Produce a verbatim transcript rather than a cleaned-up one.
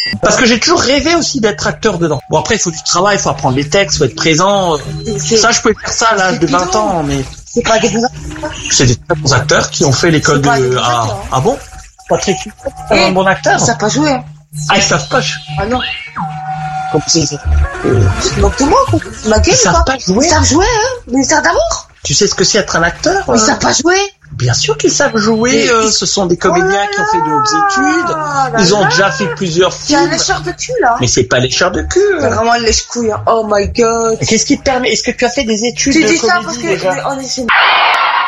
Parce que j'ai toujours rêvé aussi d'être acteur dedans. Bon, après, il faut du travail, il faut apprendre les textes, il faut être présent. C'est... Ça, je pouvais faire ça à l'âge de vingt ans, mais... C'est pas des bons acteurs. C'est des très bons acteurs qui ont fait l'école de... Ah, ah bon? Patrick, c'est un bon acteur? Ils savent pas jouer. Hein. Ah, ils savent pas jouer. Ah non. Comme c'est... C'est moque de moi, quoi. Ma gueule, ils savent pas jouer. Ils savent jouer, hein. Mais ils savent d'amour. Tu sais ce que c'est être un acteur? Ils savent pas jouer. Bien sûr qu'ils savent jouer. Euh, ce sont des comédiens oh qui ont fait de hautes études. Là ils ont là. déjà fait plusieurs films. C'est un lécheur de cul, là. Mais c'est pas lécheur de cul. C'est vraiment un lèche-couille. Oh my god. Qu'est-ce qui te permet? Est-ce que tu as fait des études tu de dis comédie ça parce que déjà on est chez